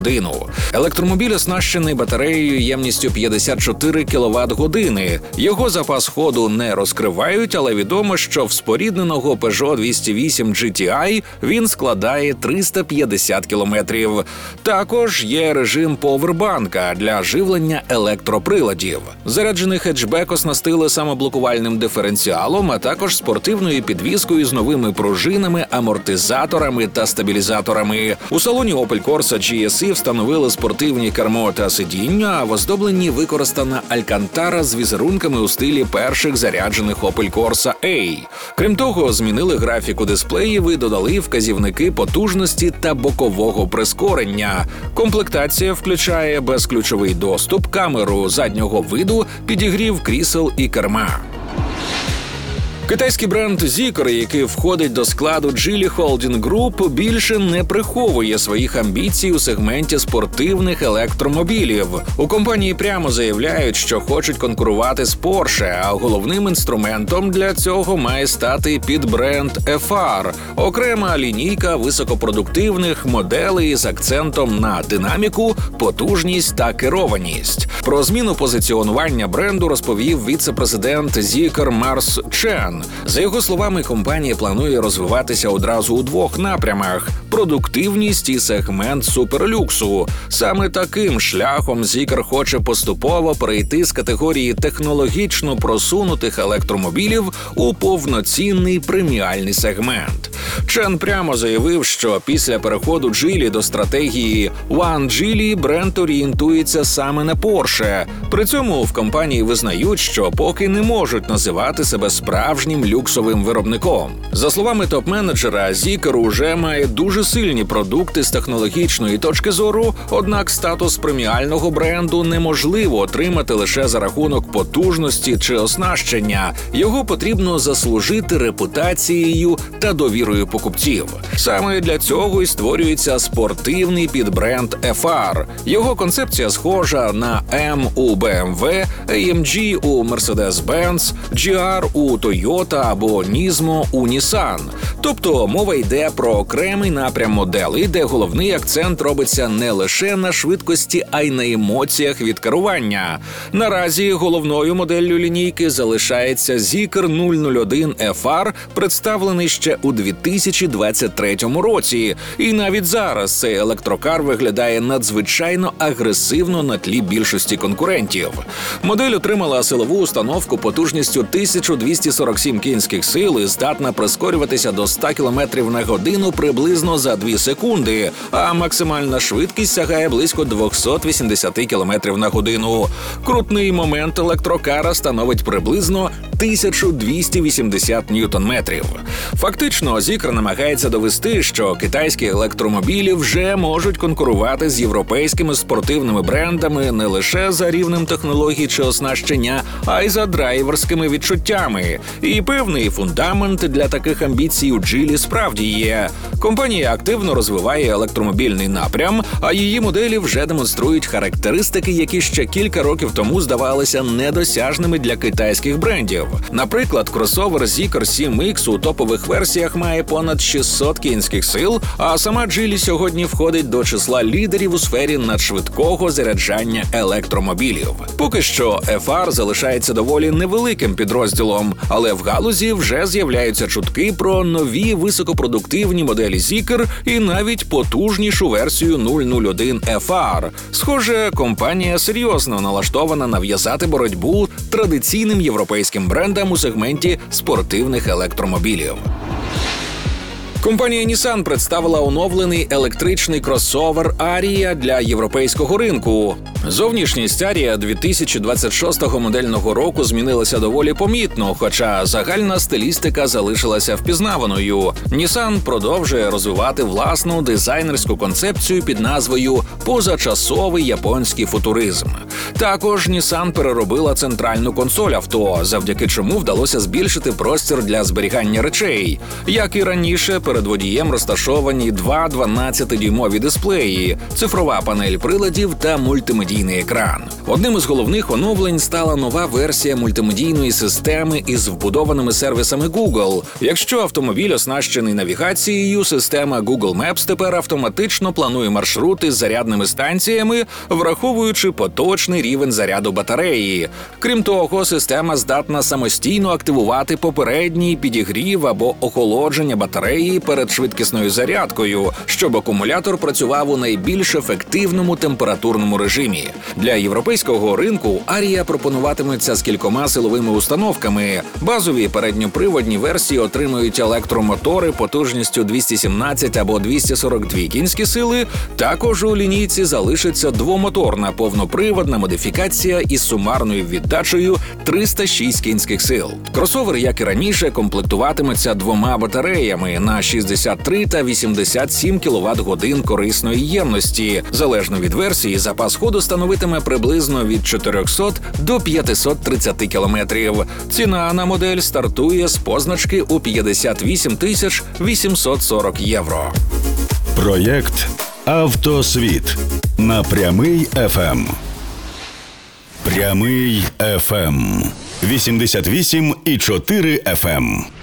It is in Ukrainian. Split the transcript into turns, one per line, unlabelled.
годину. Електромобіль оснащений батареєю ємністю 54 кВт-години. Його запас ходу не розкривають, але відомо, що в спорідненого Peugeot 208 GTI він складає 350 км. Також є режим повербанка для живлення електроприладів. Заряджений хетчбек оснастили самоблокувальним диференціалом, а також спортивною підвіскою з новими пружинами, амортизаторами та стабілізаторами. У салоні Opel Corsa GSE встановили спортивні кермо та сидіння, а в оздобленні використана алькантара з візерунками у стилі перших заряджених Opel Corsa A. Крім того, змінили графіку дисплеїв і додали вказівники потужності та бокового прискорення. Комплектація включає безключовий доступ, камеру заднього виду, підігрів крісел і керма. Китайський бренд Zeekr, який входить до складу Geely Holding Group, більше не приховує своїх амбіцій у сегменті спортивних електромобілів. У компанії прямо заявляють, що хочуть конкурувати з Porsche, а головним інструментом для цього має стати підбренд FR – окрема лінійка високопродуктивних моделей з акцентом на динаміку, потужність та керованість. Про зміну позиціонування бренду розповів віце-президент Zeekr Марс Чен. За його словами, компанія планує розвиватися одразу у двох напрямах – продуктивність і сегмент суперлюксу. Саме таким шляхом Zeekr хоче поступово перейти з категорії технологічно просунутих електромобілів у повноцінний преміальний сегмент. Чен прямо заявив, що після переходу Geely до стратегії One Geely бренд орієнтується саме на Porsche. При цьому в компанії визнають, що поки не можуть називати себе справжнім люксовим виробником. За словами топ-менеджера, Zeekr уже має дуже сильні продукти з технологічної точки зору, однак статус преміального бренду неможливо отримати лише за рахунок потужності чи оснащення. Його потрібно заслужити репутацією та довірою покупців. Саме для цього і створюється спортивний підбренд FR. Його концепція схожа на M у BMW, AMG у Mercedes-Benz, GR у Toyota або Nismo у Nissan. Тобто мова йде про окремий напрям моделей, де головний акцент робиться не лише на швидкості, а й на емоціях від керування. Наразі головною моделлю лінійки залишається Zeekr 001 FR, представлений ще у 2023 році. І навіть зараз цей електрокар виглядає надзвичайно агресивно на тлі більшості конкурентів. Модель отримала силову установку потужністю 1247 кінських сил і здатна прискорюватися до 100 км на годину приблизно за 2 секунди, а максимальна швидкість сягає близько 280 км на годину. Крутний момент електрокара становить приблизно 1280 ньютон-метрів. Фактично, Zeekr намагається довести, що китайські електромобілі вже можуть конкурувати з європейськими спортивними брендами не лише за рівнем технологій чи оснащення, а й за драйверськими відчуттями. І певний фундамент для таких амбіцій у Geely справді є. Компанія активно розвиває електромобільний напрям, а її моделі вже демонструють характеристики, які ще кілька років тому здавалися недосяжними для китайських брендів. Наприклад, кросовер Zeekr 7X у топових версіях має понад 600 кінських сил, а сама Geely сьогодні входить до числа лідерів у сфері надшвидкого заряджання електромобілів. Поки що FR залишається доволі невеликим підрозділом, але в галузі вже з'являються чутки про нові високопродуктивні моделі Zeekr і навіть потужнішу версію 001 FR. Схоже, компанія серйозно налаштована нав'язати боротьбу традиційним європейським брендам у сегменті спортивних електромобілів. Компанія Nissan представила оновлений електричний кросовер Ariya для європейського ринку. Зовнішність Ariya 2026 модельного року змінилася доволі помітно, хоча загальна стилістика залишилася впізнаваною. Nissan продовжує розвивати власну дизайнерську концепцію під назвою «Позачасовий японський футуризм». Також Nissan переробила центральну консоль авто, завдяки чому вдалося збільшити простір для зберігання речей. Як і раніше, перед водієм розташовані два 12-дюймові дисплеї, цифрова панель приладів та мультимедійний мультимедійний екран. Одним із головних оновлень стала нова версія мультимедійної системи із вбудованими сервісами Google. Якщо автомобіль оснащений навігацією, система Google Maps тепер автоматично планує маршрути з зарядними станціями, враховуючи поточний рівень заряду батареї. Крім того, система здатна самостійно активувати попередній підігрів або охолодження батареї перед швидкісною зарядкою, щоб акумулятор працював у найбільш ефективному температурному режимі. Для європейського ринку Арія пропонуватиметься з кількома силовими установками. Базові передньоприводні версії отримують електромотори потужністю 217 або 242 кінські сили. Також у лінійці залишиться двомоторна повноприводна модифікація із сумарною віддачею 306 кінських сил. Кросовер, як і раніше, комплектуватиметься двома батареями на 63 та 87 кВт-годин корисної ємності. Залежно від версії, запас ходу становитиме приблизно від 400 до 530 кілометрів. Ціна на модель стартує з позначки у 58 840 євро.
Проєкт «Автосвіт» на Прямий ФМ. Прямий ФМ. 88,4 FM.